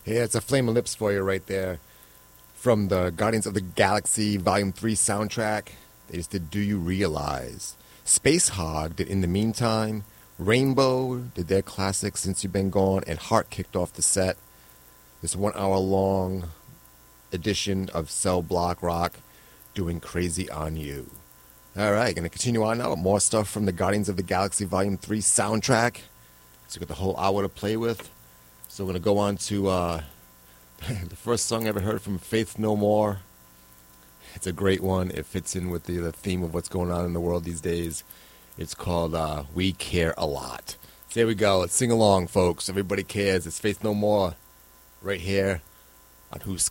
Yeah, it's a Flame of Lips for you right there. From the Guardians of the Galaxy Volume 3 soundtrack, they just did Do You Realize? Space Hog did In the Meantime. Rainbow did their classic Since You've Been Gone. And Heart kicked off the set. This 1 hour long edition of Cell Block Rock doing Crazy on You. Alright, gonna continue on now with more stuff from the Guardians of the Galaxy Volume 3 soundtrack. So we got the whole hour to play with. So we're gonna go on to the first song I ever heard from Faith No More. It's a great one. It fits in with the theme of what's going on in the world these days. It's called We Care a Lot. So here we go. Let's sing along, folks. Everybody cares. It's Faith No More right here on Who's